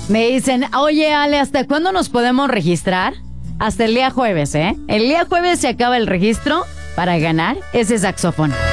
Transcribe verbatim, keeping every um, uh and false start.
Me dicen, oye Ale, ¿hasta cuándo nos podemos registrar? Hasta el día jueves, ¿eh? El día jueves se acaba el registro para ganar ese saxofón.